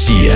Россия.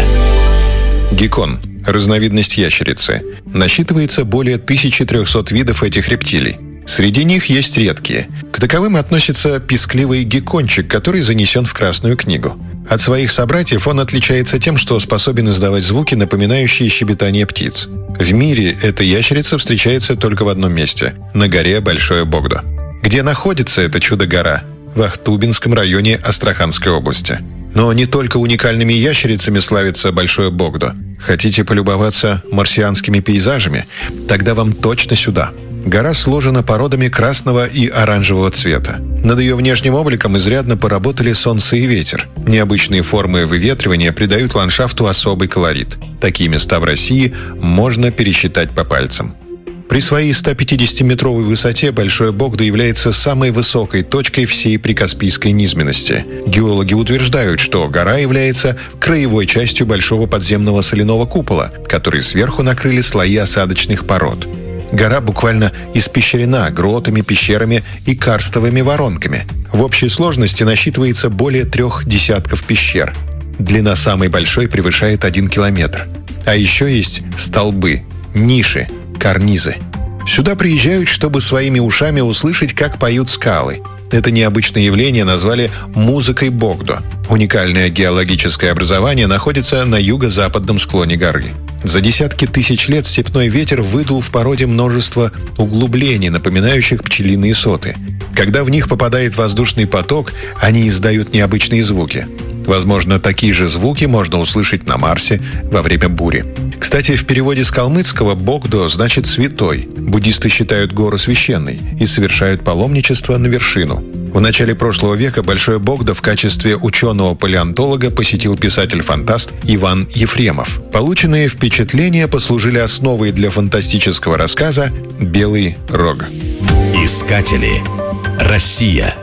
Геккон – разновидность ящерицы. Насчитывается более 1300 видов этих рептилий. Среди них есть редкие. К таковым относится пискливый геккончик, который занесен в Красную книгу. От своих собратьев он отличается тем, что способен издавать звуки, напоминающие щебетание птиц. В мире эта ящерица встречается только в одном месте – на горе Большое Богдо. Где находится это чудо-гора? В Ахтубинском районе Астраханской области. Но не только уникальными ящерицами славится Большое Богдо. Хотите полюбоваться марсианскими пейзажами? Тогда вам точно сюда. Гора сложена породами красного и оранжевого цвета. Над ее внешним обликом изрядно поработали солнце и ветер. Необычные формы выветривания придают ландшафту особый колорит. Такие места в России можно пересчитать по пальцам. При своей 150-метровой высоте Большое Богдо является самой высокой точкой всей прикаспийской низменности. Геологи утверждают, что гора является краевой частью большого подземного соляного купола, который сверху накрыли слои осадочных пород. Гора буквально испещрена гротами, пещерами и карстовыми воронками. В общей сложности насчитывается более 3 десятков пещер. Длина самой большой превышает 1 километр. А еще есть столбы, ниши, карнизы. Сюда приезжают, чтобы своими ушами услышать, как поют скалы. Это необычное явление назвали «музыкой Богдо». Уникальное геологическое образование находится на юго-западном склоне горы. За десятки тысяч лет степной ветер выдул в породе множество углублений, напоминающих пчелиные соты. Когда в них попадает воздушный поток, они издают необычные звуки. Возможно, такие же звуки можно услышать на Марсе во время бури. Кстати, в переводе с калмыцкого «Богдо» значит «святой». Буддисты считают гору священной и совершают паломничество на вершину. В начале прошлого века Большое Богдо в качестве ученого-палеонтолога посетил писатель-фантаст Иван Ефремов. Полученные впечатления послужили основой для фантастического рассказа «Белый рог». Искатели. Россия.